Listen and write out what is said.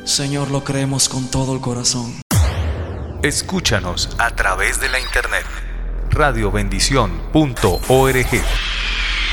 Señor, lo creemos con todo el corazón. Escúchanos a través de la internet radiobendición.org.